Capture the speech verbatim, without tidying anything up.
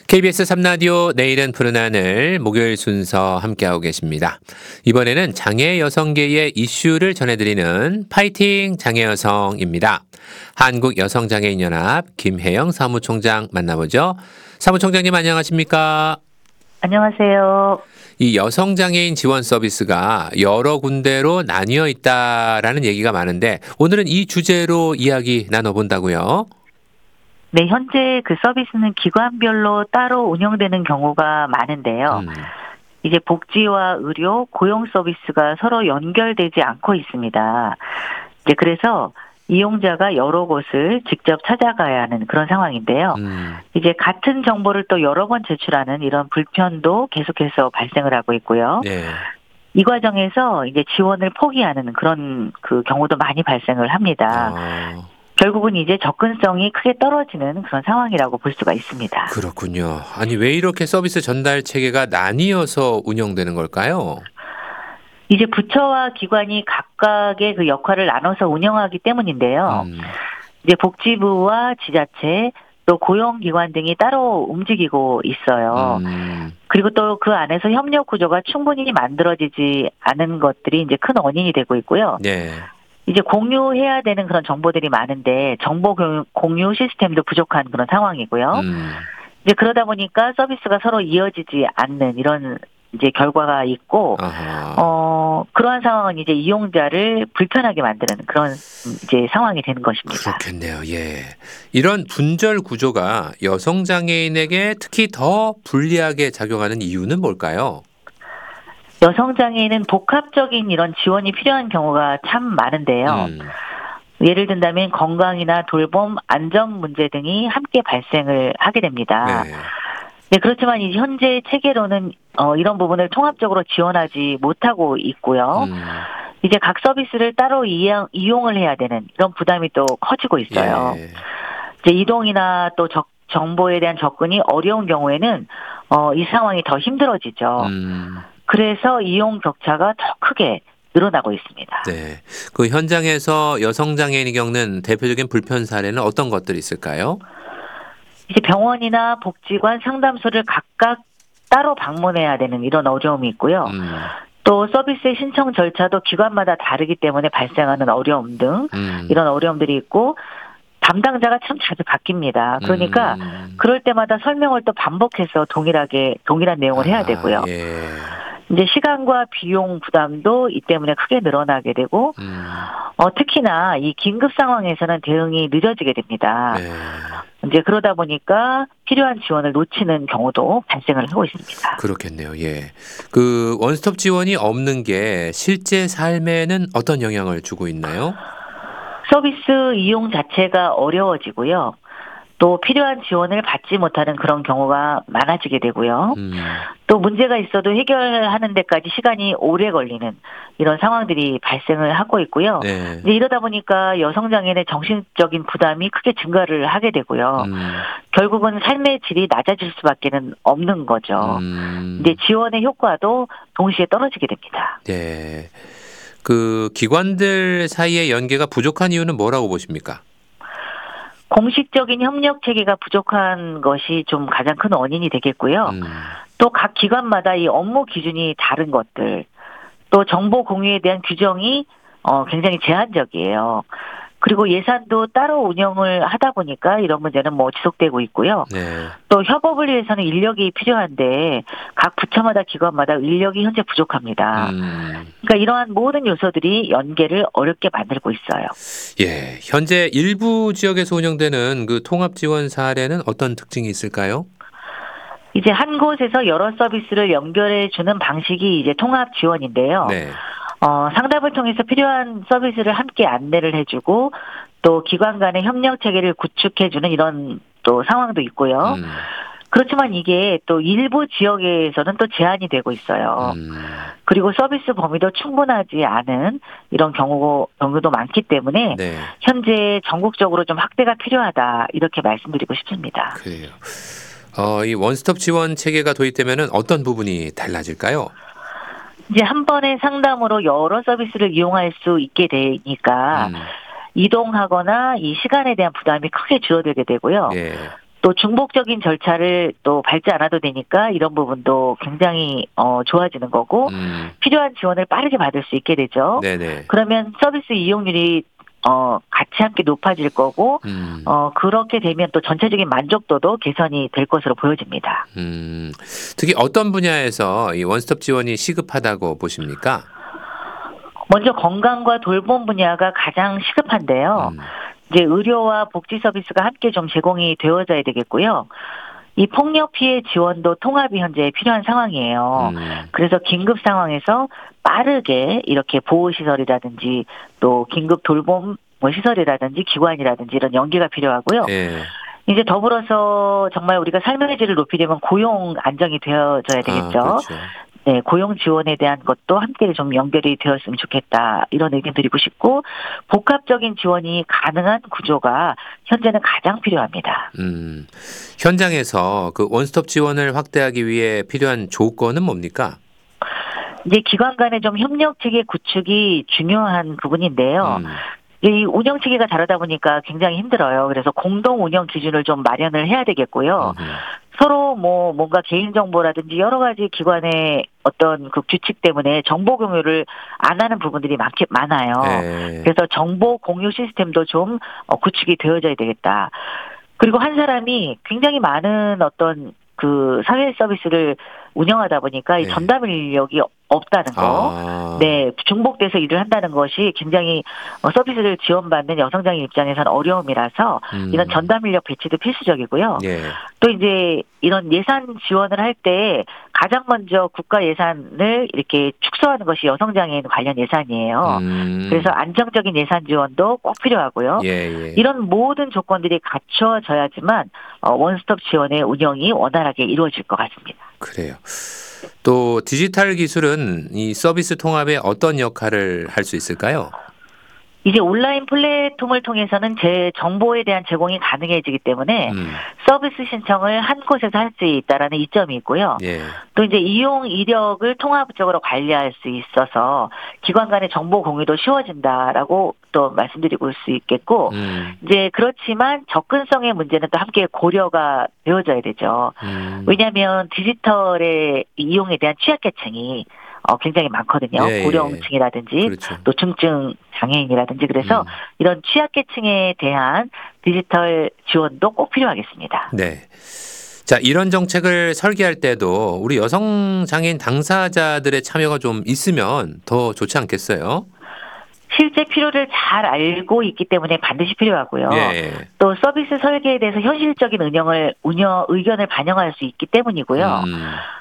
케이비에스 삼 라디오 내일은 푸른 하늘 목요일 순서 함께하고 계십니다. 이번에는 장애 여성계의 이슈를 전해드리는 파이팅 장애 여성입니다. 한국여성장애인연합 김혜영 사무총장 만나보죠. 사무총장님 안녕하십니까? 안녕하세요. 이 여성장애인 지원 서비스가 여러 군데로 나뉘어 있다라는 얘기가 많은데 오늘은 이 주제로 이야기 나눠본다고요? 네, 현재 그 서비스는 기관별로 따로 운영되는 경우가 많은데요. 음. 이제 복지와 의료, 고용 서비스가 서로 연결되지 않고 있습니다. 이제 그래서 이용자가 여러 곳을 직접 찾아가야 하는 그런 상황인데요. 음. 이제 같은 정보를 또 여러 번 제출하는 이런 불편도 계속해서 발생을 하고 있고요. 네. 이 과정에서 이제 지원을 포기하는 그런 그 경우도 많이 발생을 합니다. 어. 결국은 이제 접근성이 크게 떨어지는 그런 상황이라고 볼 수가 있습니다. 그렇군요. 아니 왜 이렇게 서비스 전달 체계가 나뉘어서 운영되는 걸까요? 이제 부처와 기관이 각각의 그 역할을 나눠서 운영하기 때문인데요. 음. 이제 복지부와 지자체 또 고용기관 등이 따로 움직이고 있어요. 음. 그리고 또 그 안에서 협력 구조가 충분히 만들어지지 않은 것들이 이제 큰 원인이 되고 있고요. 네. 이제 공유해야 되는 그런 정보들이 많은데 정보 공유 시스템도 부족한 그런 상황이고요. 음. 이제 그러다 보니까 서비스가 서로 이어지지 않는 이런 이제 결과가 있고, 아하. 어, 그러한 상황은 이제 이용자를 불편하게 만드는 그런 이제 상황이 되는 것입니다. 그렇겠네요. 예. 이런 분절 구조가 여성 장애인에게 특히 더 불리하게 작용하는 이유는 뭘까요? 여성 장애인은 복합적인 이런 지원이 필요한 경우가 참 많은데요. 음. 예를 든다면 건강이나 돌봄, 안전 문제 등이 함께 발생을 하게 됩니다. 네. 네, 그렇지만 이제 현재 체계로는 어, 이런 부분을 통합적으로 지원하지 못하고 있고요. 음. 이제 각 서비스를 따로 이용, 이용을 해야 되는 이런 부담이 또 커지고 있어요. 예. 이제 이동이나 또 적, 정보에 대한 접근이 어려운 경우에는 어, 이 상황이 더 힘들어지죠. 음. 그래서 이용 격차가 더 크게 늘어나고 있습니다. 네. 그 현장에서 여성 장애인이 겪는 대표적인 불편 사례는 어떤 것들이 있을까요? 이제 병원이나 복지관 상담소를 각각 따로 방문해야 되는 이런 어려움이 있고요. 음. 또 서비스의 신청 절차도 기관마다 다르기 때문에 발생하는 어려움 등 음. 이런 어려움들이 있고 담당자가 참 자주 바뀝니다. 그러니까 음. 그럴 때마다 설명을 또 반복해서 동일하게 동일한 내용을 해야 되고요. 아, 예. 이제 시간과 비용 부담도 이 때문에 크게 늘어나게 되고 음. 어, 특히나 이 긴급 상황에서는 대응이 늦어지게 됩니다. 네. 이제 그러다 보니까 필요한 지원을 놓치는 경우도 발생을 하고 있습니다. 그렇겠네요. 예. 그 원스톱 지원이 없는 게 실제 삶에는 어떤 영향을 주고 있나요? 서비스 이용 자체가 어려워지고요. 또 필요한 지원을 받지 못하는 그런 경우가 많아지게 되고요. 음. 또 문제가 있어도 해결하는 데까지 시간이 오래 걸리는 이런 상황들이 발생을 하고 있고요. 네. 이제 이러다 보니까 여성 장애인의 정신적인 부담이 크게 증가를 하게 되고요. 음. 결국은 삶의 질이 낮아질 수밖에는 없는 거죠. 음. 이제 지원의 효과도 동시에 떨어지게 됩니다. 네. 그 기관들 사이의 연계가 부족한 이유는 뭐라고 보십니까? 공식적인 협력 체계가 부족한 것이 좀 가장 큰 원인이 되겠고요. 음. 또 각 기관마다 이 업무 기준이 다른 것들, 또 정보 공유에 대한 규정이 어, 굉장히 제한적이에요. 그리고 예산도 따로 운영을 하다 보니까 이런 문제는 뭐 지속되고 있고요. 네. 또 협업을 위해서는 인력이 필요한데 각 부처마다 기관마다 인력이 현재 부족합니다. 음. 그러니까 이러한 모든 요소들이 연계를 어렵게 만들고 있어요. 예. 현재 일부 지역에서 운영되는 그 통합 지원 사례는 어떤 특징이 있을까요? 이제 한 곳에서 여러 서비스를 연결해 주는 방식이 이제 통합 지원인데요. 네. 어, 상담을 통해서 필요한 서비스를 함께 안내를 해주고 또 기관 간의 협력 체계를 구축해주는 이런 또 상황도 있고요. 음. 그렇지만 이게 또 일부 지역에서는 또 제한이 되고 있어요. 음. 그리고 서비스 범위도 충분하지 않은 이런 경우, 경우도 많기 때문에 네. 현재 전국적으로 좀 확대가 필요하다 이렇게 말씀드리고 싶습니다. 그래요. 어, 이 원스톱 지원 체계가 도입되면 어떤 부분이 달라질까요? 이제 한 번의 상담으로 여러 서비스를 이용할 수 있게 되니까 음. 이동하거나 이 시간에 대한 부담이 크게 줄어들게 되고요. 예. 또 중복적인 절차를 또 밟지 않아도 되니까 이런 부분도 굉장히 어, 좋아지는 거고 음. 필요한 지원을 빠르게 받을 수 있게 되죠. 네네. 그러면 서비스 이용률이 어, 같이 함께 높아질 거고 음. 어, 그렇게 되면 또 전체적인 만족도도 개선이 될 것으로 보여집니다. 음. 특히 어떤 분야에서 이 원스톱 지원이 시급하다고 보십니까? 먼저 건강과 돌봄 분야가 가장 시급한데요. 음. 이제 의료와 복지 서비스가 함께 좀 제공이 되어져야 되겠고요. 이 폭력 피해 지원도 통합이 현재 필요한 상황이에요. 음. 그래서 긴급 상황에서 빠르게 이렇게 보호시설이라든지 또 긴급 돌봄 뭐 시설이라든지 기관이라든지 이런 연계가 필요하고요. 예. 이제 더불어서 정말 우리가 삶의 질을 높이려면 고용 안정이 되어져야 아, 되겠죠. 그렇죠. 네, 고용 지원에 대한 것도 함께 좀 연결이 되었으면 좋겠다. 이런 의견 드리고 싶고, 복합적인 지원이 가능한 구조가 현재는 가장 필요합니다. 음. 현장에서 그 원스톱 지원을 확대하기 위해 필요한 조건은 뭡니까? 이제 기관 간의 좀 협력 체계 구축이 중요한 부분인데요. 음. 이 운영 체계가 다르다 보니까 굉장히 힘들어요. 그래서 공동 운영 기준을 좀 마련을 해야 되겠고요. 음흠. 서로 뭐 뭔가 개인정보라든지 여러 가지 기관의 어떤 그 규칙 때문에 정보 공유를 안 하는 부분들이 많게 많아요. 예. 그래서 정보 공유 시스템도 좀 어, 구축이 되어져야 되겠다. 그리고 한 사람이 굉장히 많은 어떤 그 사회 서비스를 운영하다 보니까 이 네. 전담 인력이 없다는 거. 아. 네, 중복돼서 일을 한다는 것이 굉장히 어, 서비스를 지원받는 여성장애 입장에서는 어려움이라서 음. 이런 전담 인력 배치도 필수적이고요. 예. 또 이제 이런 예산 지원을 할 때 가장 먼저 국가 예산을 이렇게 축소하는 것이 여성장애인 관련 예산이에요. 음. 그래서 안정적인 예산 지원도 꼭 필요하고요. 예, 예. 이런 모든 조건들이 갖춰져야지만 어, 원스톱 지원의 운영이 원활하게 이루어질 것 같습니다. 그래요. 또 디지털 기술은 이 서비스 통합에 어떤 역할을 할 수 있을까요? 이제 온라인 플랫폼을 통해서는 제 정보에 대한 제공이 가능해지기 때문에 음. 서비스 신청을 한 곳에서 할 수 있다라는 이점이 있고요. 예. 또 이제 이용 이력을 통합적으로 관리할 수 있어서 기관 간의 정보 공유도 쉬워진다라고 또 말씀드리고 수 있겠고, 음. 이제 그렇지만 접근성의 문제는 또 함께 고려가 되어져야 되죠. 음. 왜냐하면 디지털의 이용에 대한 취약계층이 어, 굉장히 많거든요. 예, 예. 고령층이라든지 그렇죠. 또 중증 장애인이라든지 그래서 음. 이런 취약계층에 대한 디지털 지원도 꼭 필요하겠습니다. 네. 자, 이런 정책을 설계할 때도 우리 여성 장애인 당사자들의 참여가 좀 있으면 더 좋지 않겠어요? 실제 필요를 잘 알고 있기 때문에 반드시 필요하고요. 예. 또 서비스 설계에 대해서 현실적인 운영을 운영 의견을 반영할 수 있기 때문이고요. 음.